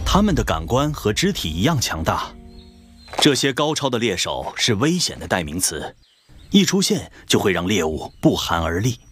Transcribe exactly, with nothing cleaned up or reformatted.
他们的感官和肢体一样强大。这些高超的猎手是危险的代名词，一出现就会让猎物不寒而栗。